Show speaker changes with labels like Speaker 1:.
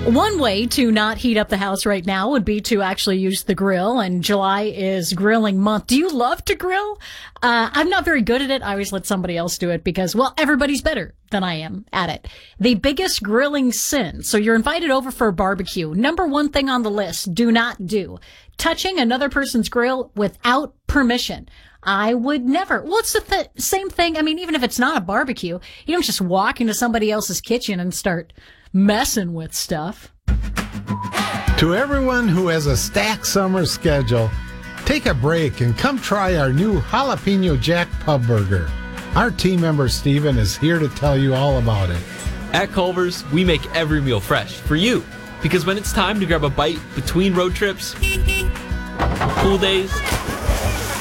Speaker 1: One way to not heat up the house right now would be to actually use the grill, and July is grilling month. Do you love to grill? I'm not very good at it. I always let somebody else do it because, well, everybody's better than I am at it. The biggest grilling sin. So you're invited over for a barbecue. Number one thing on the list, do not do. Touching another person's grill without permission. I would never. Well, it's the same thing. I mean, even if it's not a barbecue, you don't just walk into somebody else's kitchen and start messing with stuff.
Speaker 2: To everyone who has a stacked summer schedule, take a break and come try our new Jalapeno Jack Pub Burger. Our team member Steven is here to tell you all about it.
Speaker 3: At Culver's, we make every meal fresh for you. Because when it's time to grab a bite between road trips, pool days,